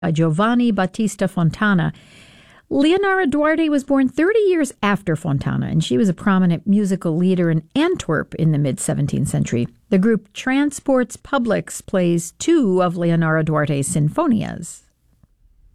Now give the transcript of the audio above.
Giovanni Battista Fontana. Leonora Duarte was born 30 years after Fontana, and she was a prominent musical leader in Antwerp in the mid-17th century. The group Transports Publics plays two of Leonora Duarte's sinfonias.